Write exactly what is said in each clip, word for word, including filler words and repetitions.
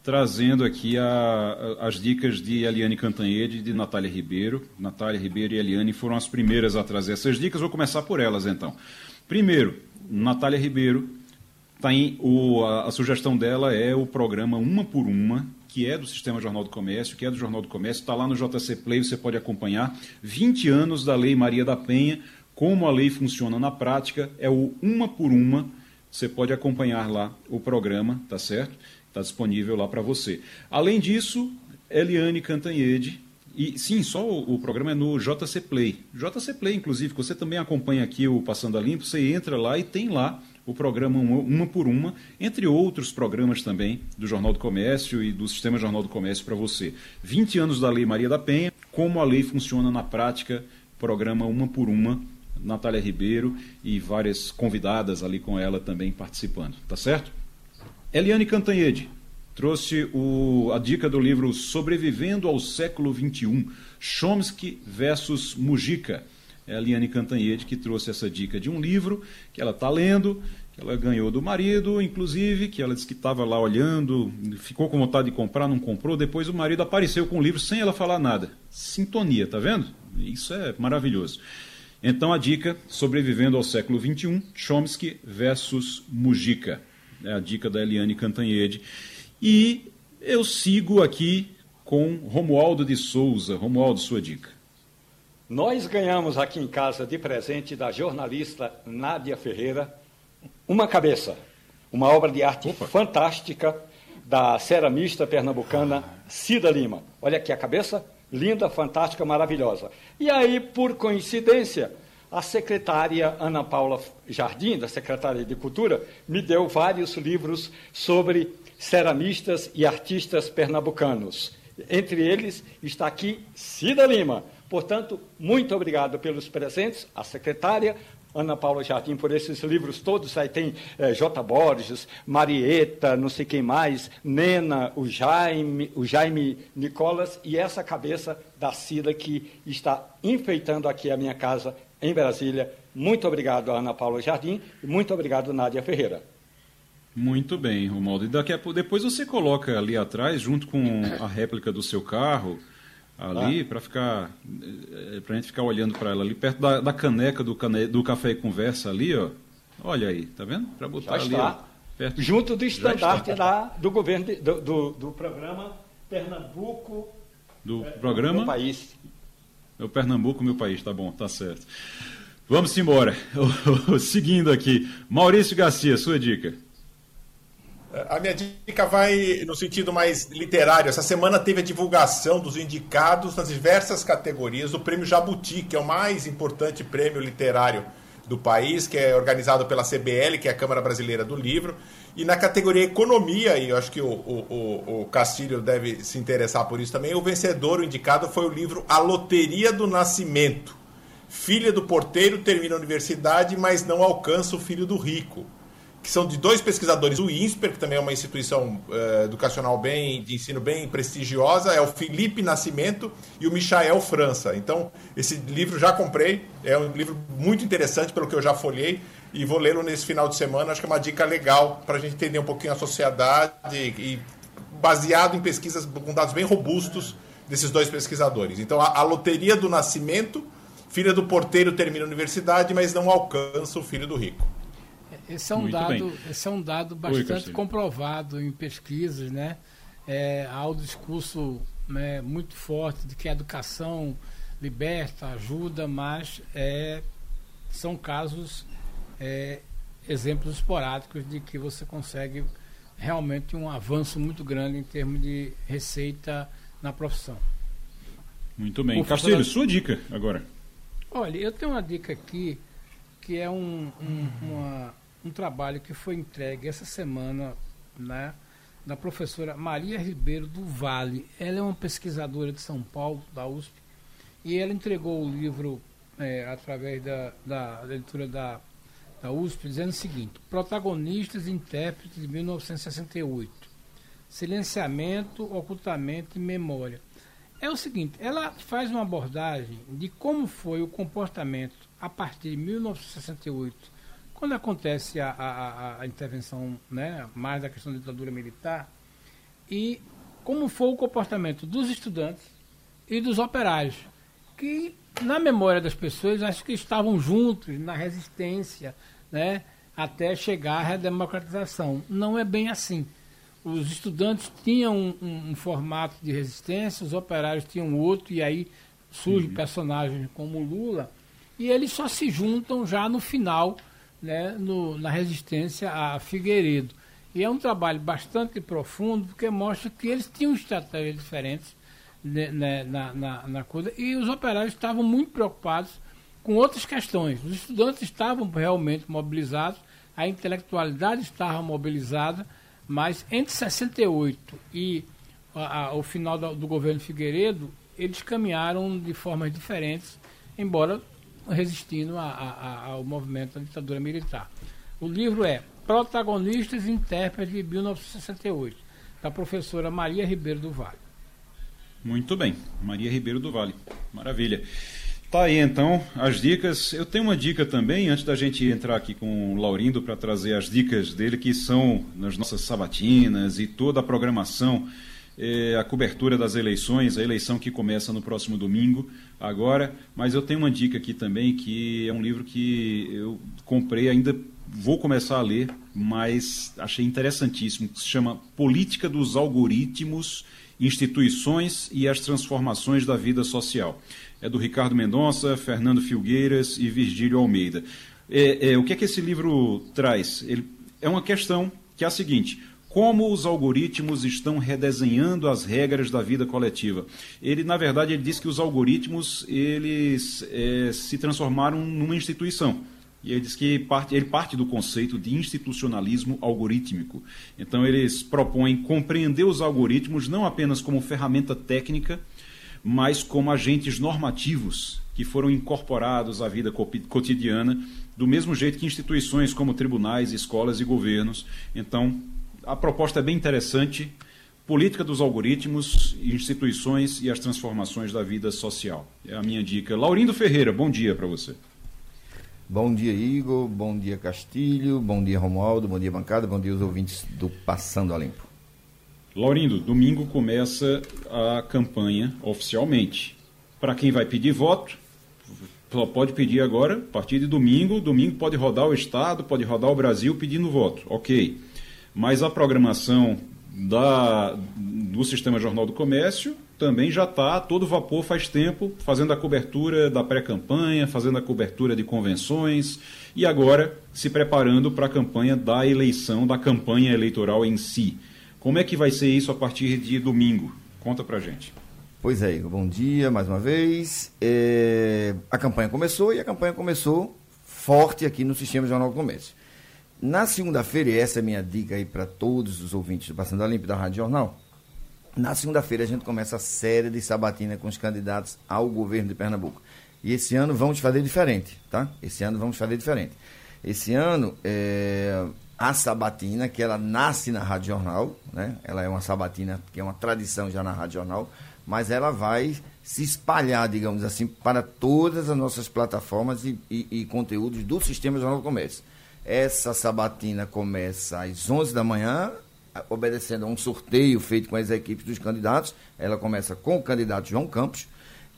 trazendo aqui a, a, as dicas de Eliane Cantanhede e de Natália Ribeiro. Natália Ribeiro e Eliane foram as primeiras a trazer essas dicas, vou começar por elas então. Primeiro, Natália Ribeiro, tá em, o, a, a sugestão dela é o programa Uma por Uma, que é do Sistema Jornal do Comércio, que é do Jornal do Comércio, está lá no J C Play, você pode acompanhar. vinte anos da Lei Maria da Penha, como a lei funciona na prática, é o Uma por Uma, você pode acompanhar lá o programa, tá certo? Está disponível lá para você. Além disso, Eliane Cantanhede, e sim, só o, o programa é no J C Play. J C Play, inclusive, que você também acompanha aqui o Passando a Limpo, você entra lá e tem lá o programa Uma, Uma por Uma, entre outros programas também do Jornal do Comércio e do Sistema Jornal do Comércio para você. vinte anos da Lei Maria da Penha, como a lei funciona na prática, programa Uma por Uma, Natália Ribeiro e várias convidadas ali com ela também participando, tá certo? Eliane Cantanhede trouxe o, a dica do livro Sobrevivendo ao Século vinte e um, Chomsky versus Mujica. É a Eliane Cantanhede que trouxe essa dica de um livro que ela está lendo, que ela ganhou do marido, inclusive, que ela disse que estava lá olhando, ficou com vontade de comprar, não comprou, depois o marido apareceu com o livro sem ela falar nada. Sintonia, tá vendo? Isso é maravilhoso. Então a dica, Sobrevivendo ao Século vinte e um, Chomsky versus Mujica. É a dica da Eliane Cantanhede. E eu sigo aqui com Romualdo de Souza. Romualdo, sua dica. Nós ganhamos aqui em casa de presente da jornalista Nádia Ferreira uma cabeça, uma obra de arte Opa. fantástica da ceramista pernambucana Cida Lima. Olha aqui a cabeça, linda, fantástica, maravilhosa. E aí, por coincidência, a secretária Ana Paula Jardim, da Secretaria de Cultura, me deu vários livros sobre ceramistas e artistas pernambucanos. Entre eles está aqui Cida Lima. Portanto, muito obrigado pelos presentes, a secretária Ana Paula Jardim, por esses livros todos. Aí tem eh, J. Borges, Marieta, não sei quem mais, Nena, o Jaime, o Jaime Nicolas e essa cabeça da Cida que está enfeitando aqui a minha casa em Brasília. Muito obrigado, Ana Paula Jardim, e muito obrigado, Nádia Ferreira. Muito bem, Romualdo. E daqui a pouco, depois você coloca ali atrás, junto com a réplica do seu carro, ali, ah. para ficar, para a gente ficar olhando para ela ali, perto da, da caneca do, cane, do Café e Conversa ali, ó. Olha aí, tá vendo? Para botar Já ali, está. Ó, perto. Junto do estandarte lá do governo, de, do, do, do programa Pernambuco... Do é, programa? Meu País. É o Pernambuco, meu país, tá bom, tá certo. Vamos embora. Seguindo aqui, Maurício Garcia, sua dica. A minha dica vai no sentido mais literário. Essa semana teve a divulgação dos indicados nas diversas categorias do Prêmio Jabuti, que é o mais importante prêmio literário do país, que é organizado pela C B L, que é a Câmara Brasileira do Livro. E na categoria Economia, e eu acho que o, o, o Castilho deve se interessar por isso também, o vencedor, o indicado, foi o livro A Loteria do Nascimento. Filha do porteiro termina a universidade, mas não alcança o filho do rico. Que são de dois pesquisadores, o INSPER, que também é uma instituição uh, educacional bem, de ensino bem prestigiosa, é o Felipe Nascimento e o Michael França. Então, esse livro já comprei, é um livro muito interessante, pelo que eu já folhei, e vou lê-lo nesse final de semana. Acho que é uma dica legal para a gente entender um pouquinho a sociedade, e baseado em pesquisas com dados bem robustos desses dois pesquisadores. Então, a, a Loteria do Nascimento, filha do porteiro termina a universidade, mas não alcança o filho do rico. Esse é um dado, esse é um dado bastante Oi, comprovado em pesquisas, né? É, há o discurso, né, muito forte de que a educação liberta, ajuda, mas é, são casos, é, exemplos esporádicos de que você consegue realmente um avanço muito grande em termos de receita na profissão. Muito bem. Castilho, sua dica agora. Olha, eu tenho uma dica aqui que é um, um, uma... um trabalho que foi entregue essa semana, né, da professora Maria Ribeiro do Vale. Ela é uma pesquisadora de São Paulo, da U S P, e ela entregou o livro é, através da, da leitura da, da U S P, dizendo o seguinte: Protagonistas e Intérpretes de mil novecentos e sessenta e oito, Silenciamento, Ocultamento e Memória. É o seguinte, ela faz uma abordagem de como foi o comportamento a partir de mil novecentos e sessenta e oito, quando acontece a, a, a intervenção, né, mais da questão da ditadura militar, e como foi o comportamento dos estudantes e dos operários, que na memória das pessoas acho que estavam juntos na resistência, né, até chegar à redemocratização. Não é bem assim. Os estudantes tinham um, um, um formato de resistência, os operários tinham outro, e aí surgem uhum. personagens como Lula, e eles só se juntam já no final, né, no, na resistência a Figueiredo. E é um trabalho bastante profundo, porque mostra que eles tinham estratégias diferentes, né, na, na, na coisa, e os operários estavam muito preocupados com outras questões. Os estudantes estavam realmente mobilizados, a intelectualidade estava mobilizada, mas entre sessenta e oito e a, a, o final do, do governo Figueiredo, eles caminharam de formas diferentes, embora resistindo a, a, ao movimento da ditadura militar. O livro é Protagonistas e Intérpretes de mil novecentos e sessenta e oito, da professora Maria Ribeiro do Vale. Muito bem, Maria Ribeiro do Vale, maravilha. Tá aí então as dicas. Eu tenho uma dica também, antes da gente entrar aqui com o Laurindo para trazer as dicas dele, que são nas nossas sabatinas e toda a programação, é, a cobertura das eleições, a eleição que começa no próximo domingo, agora. Mas eu tenho uma dica aqui também, que é um livro que eu comprei, ainda vou começar a ler, mas achei interessantíssimo, que se chama Política dos Algoritmos, Instituições e as Transformações da Vida Social. É do Ricardo Mendonça, Fernando Filgueiras e Virgílio Almeida. É, é, o que é que esse livro traz? Ele, é uma questão que é a seguinte: como os algoritmos estão redesenhando as regras da vida coletiva? Ele, na verdade, ele diz que os algoritmos eles, é, se transformaram numa instituição. E ele diz que parte, ele parte do conceito de institucionalismo algorítmico. Então, eles propõem compreender os algoritmos não apenas como ferramenta técnica, mas como agentes normativos que foram incorporados à vida cotidiana, do mesmo jeito que instituições como tribunais, escolas e governos. Então, a proposta é bem interessante. Política dos algoritmos, instituições e as transformações da vida social. É a minha dica. Laurindo Ferreira, bom dia para você. Bom dia, Igor. Bom dia, Castilho. Bom dia, Romualdo. Bom dia, bancada. Bom dia, os ouvintes do Passando a Limpo. Laurindo, domingo começa a campanha oficialmente. Para quem vai pedir voto, só pode pedir agora, a partir de domingo. Domingo pode rodar o Estado, pode rodar o Brasil pedindo voto. Ok. Mas a programação da, do Sistema Jornal do Comércio também já está a todo vapor faz tempo, fazendo a cobertura da pré-campanha, fazendo a cobertura de convenções e agora se preparando para a campanha da eleição, da campanha eleitoral em si. Como é que vai ser isso a partir de domingo? Conta pra gente. Pois é, Igor, bom dia mais uma vez. É, a campanha começou e a campanha começou forte aqui no Sistema Jornal do Comércio. Na segunda-feira, e essa é a minha dica aí para todos os ouvintes do Passando a Limpo da Rádio Jornal, na segunda-feira a gente começa a série de sabatina com os candidatos ao governo de Pernambuco. E esse ano vamos fazer diferente, tá? Esse ano vamos fazer diferente. Esse ano, é, a sabatina, que ela nasce na Rádio Jornal, né? Ela é uma sabatina que é uma tradição já na Rádio Jornal, mas ela vai se espalhar, digamos assim, para todas as nossas plataformas e, e, e conteúdos do Sistema Jornal do Comércio. Essa sabatina começa às onze da manhã, obedecendo a um sorteio feito com as equipes dos candidatos. Ela começa com o candidato João Campos,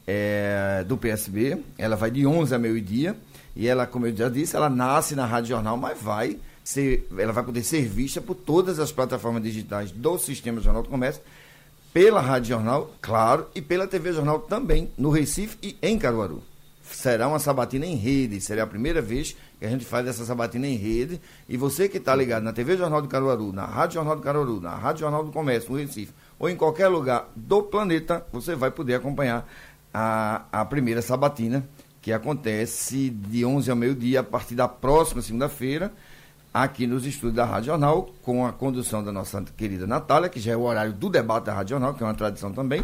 é, do P S B. Ela vai de onze a meio-dia e ela, como eu já disse, ela nasce na Rádio Jornal, mas vai ser, ela vai poder ser vista por todas as plataformas digitais do Sistema Jornal do Comércio, pela Rádio Jornal, claro, e pela T V Jornal também, no Recife e em Caruaru. Será uma sabatina em rede, será a primeira vez que a gente faz essa sabatina em rede, e você que está ligado na T V Jornal do Caruaru, na Rádio Jornal do Caruaru, na Rádio Jornal do Comércio, no Recife, ou em qualquer lugar do planeta, você vai poder acompanhar a, a primeira sabatina, que acontece de onze ao meio-dia, a partir da próxima segunda-feira, aqui nos estúdios da Rádio Jornal, com a condução da nossa querida Natália, que já é o horário do debate da Rádio Jornal, que é uma tradição também,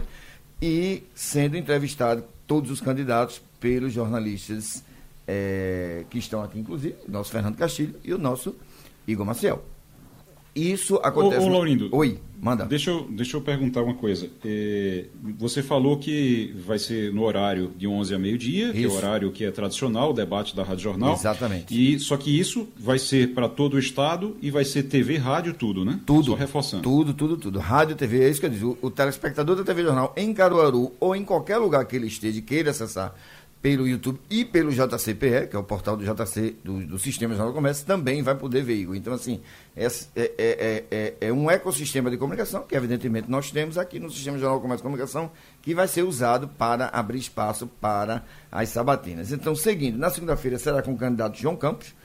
e sendo entrevistado todos os candidatos pelos jornalistas é, que estão aqui, inclusive, o nosso Fernando Castilho e o nosso Igor Maciel. Isso acontece... Ô, ô Laurindo, Oi, manda. Deixa eu, deixa eu perguntar uma coisa. É, você falou que vai ser no horário de onze a meio-dia, que é o horário que é tradicional, o debate da Rádio Jornal. Exatamente. E, só que isso vai ser para todo o estado e vai ser T V, rádio, tudo, né? Tudo. Só reforçando. Tudo, tudo, tudo. Rádio, T V, é isso que eu disse. O, o telespectador da T V Jornal em Caruaru ou em qualquer lugar que ele esteja e queira acessar pelo YouTube e pelo J C P E, que é o portal do J C, do, do Sistema Jornal do Comércio, também vai poder ver, Igor. Então, assim, é, é, é, é, é um ecossistema de comunicação que, evidentemente, nós temos aqui no Sistema Jornal do Comércio e Comunicação, que vai ser usado para abrir espaço para as sabatinas. Então, seguindo, na segunda-feira será com o candidato João Campos,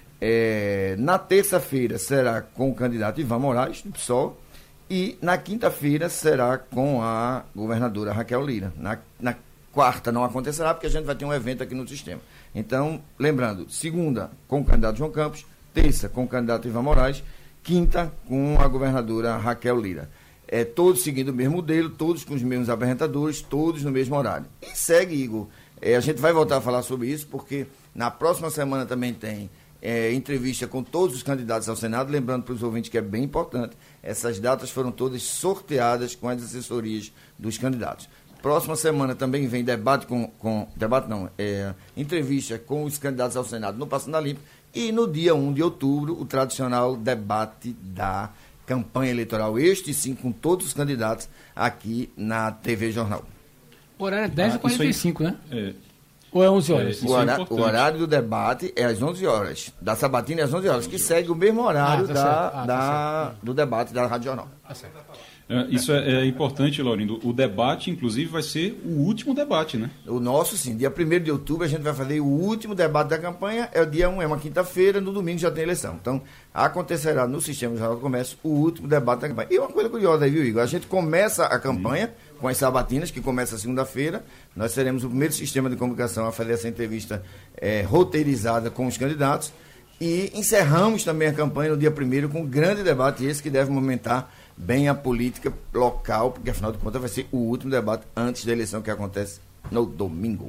é, na terça-feira será com o candidato Ivan Moraes, do P SOL, e na quinta-feira será com a governadora Raquel Lira. Na, na quarta não acontecerá, porque a gente vai ter um evento aqui no sistema. Então, lembrando, segunda com o candidato João Campos, terça com o candidato Ivan Moraes, quinta com a governadora Raquel Lira. É, todos seguindo o mesmo modelo, todos com os mesmos apresentadores, todos no mesmo horário. E segue, Igor. É, a gente vai voltar a falar sobre isso, porque na próxima semana também tem é, entrevista com todos os candidatos ao Senado. Lembrando para os ouvintes que é bem importante, essas datas foram todas sorteadas com as assessorias dos candidatos. Próxima semana também vem debate com... com debate não, é, entrevista com os candidatos ao Senado no Passando a Limpo. E no dia um de outubro, o tradicional debate da campanha eleitoral. Este sim, com todos os candidatos aqui na T V Jornal. O horário é dez e quarenta e cinco, né? É. Ou é onze horas? É, o, horário, é o horário do debate é às onze horas. Da sabatina é às onze horas, que segue o mesmo horário ah, tá da, ah, da, tá do debate da Rádio Jornal. Tá certo. É, isso é, é importante, Laurindo. O debate, inclusive, vai ser o último debate, né? O nosso, sim. Dia primeiro de outubro a gente vai fazer o último debate da campanha. É o dia um, é uma quinta-feira, no domingo já tem eleição. Então, acontecerá no Sistema Jornal do Comércio o último debate da campanha. E uma coisa curiosa aí, viu, Igor? A gente começa a campanha sim. com as sabatinas, que começa segunda-feira. Nós seremos o primeiro sistema de comunicação a fazer essa entrevista é, roteirizada com os candidatos. E encerramos também a campanha no dia primeiro com um grande debate, esse que deve movimentar bem a política local, porque afinal de contas vai ser o último debate antes da eleição que acontece no domingo.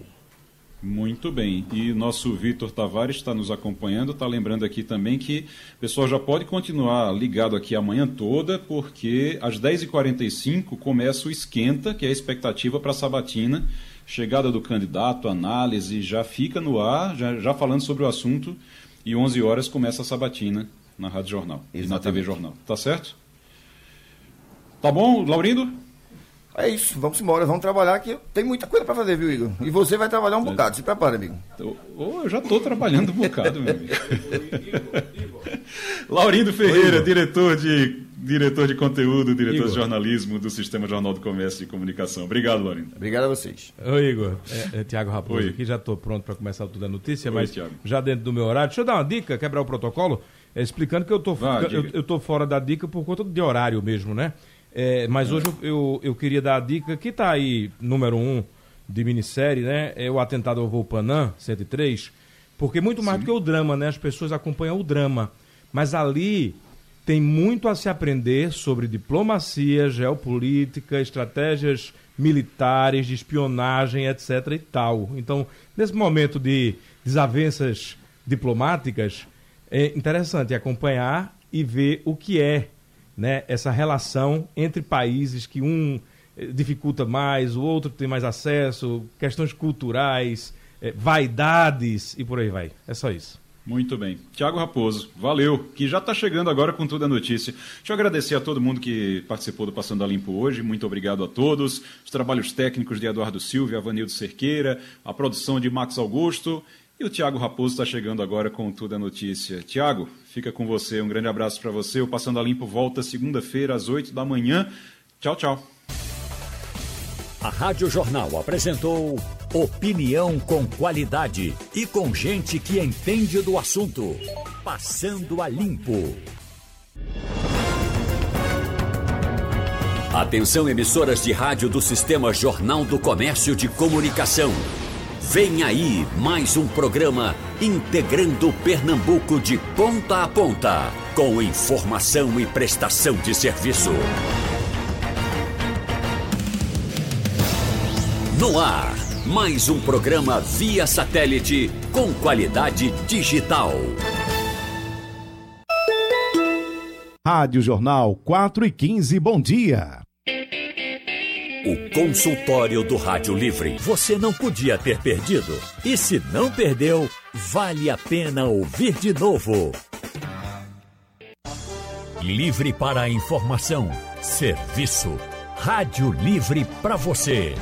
Muito bem. E o nosso Vitor Tavares está nos acompanhando, está lembrando aqui também que o pessoal já pode continuar ligado aqui a manhã toda, porque às dez e quarenta e cinco começa o Esquenta, que é a expectativa para a sabatina. Chegada do candidato, análise, já fica no ar, já, já falando sobre o assunto, e onze horas começa a sabatina na Rádio Jornal e na T V Jornal. Tá certo? Tá bom, Laurindo? É isso, vamos embora, vamos trabalhar que tem muita coisa para fazer, viu, Igor? E você vai trabalhar um é. bocado, se prepara, amigo. Oh, eu já estou trabalhando um bocado, meu amigo. Laurindo Ferreira, Oi, diretor de, diretor de conteúdo, diretor Igor. de jornalismo do Sistema Jornal do Comércio e Comunicação. Obrigado, Laurindo. Obrigado a vocês. Oi, Igor. É, é Tiago Raposo Oi. aqui, já estou pronto para começar tudo a notícia, Oi, mas Thiago. já dentro do meu horário. Deixa eu dar uma dica, quebrar o protocolo, é, explicando que eu tô, estou fora da dica por conta de horário mesmo, né? É, mas hoje eu, eu, eu queria dar a dica que está aí, número um de minissérie, né? É o atentado ao voo Panam, cento e três, porque muito mais Sim. do que o drama, né? As pessoas acompanham o drama, mas ali tem muito a se aprender sobre diplomacia, geopolítica, estratégias militares, de espionagem, etc e tal. Então, nesse momento de desavenças diplomáticas, é interessante acompanhar e ver o que é, né, essa relação entre países que um dificulta mais, o outro tem mais acesso, questões culturais, eh, vaidades e por aí vai. É só isso. Muito bem. Tiago Raposo, valeu, que já está chegando agora com toda a notícia. Deixa eu agradecer a todo mundo que participou do Passando a Limpo hoje, muito obrigado a todos. Os trabalhos técnicos de Eduardo Silva, Avanildo Cerqueira, a produção de Max Augusto. E o Tiago Raposo está chegando agora com toda a notícia. Tiago, fica com você. Um grande abraço para você. O Passando a Limpo volta segunda-feira às oito da manhã. Tchau, tchau. A Rádio Jornal apresentou opinião com qualidade e com gente que entende do assunto. Passando a Limpo. Atenção, emissoras de rádio do Sistema Jornal do Comércio de Comunicação. Vem aí mais um programa integrando Pernambuco de ponta a ponta, com informação e prestação de serviço. No ar, mais um programa via satélite com qualidade digital. Rádio Jornal quatro e quinze, bom dia. O consultório do Rádio Livre. Você não podia ter perdido. E se não perdeu, vale a pena ouvir de novo. Livre para a informação, serviço. Rádio Livre para você.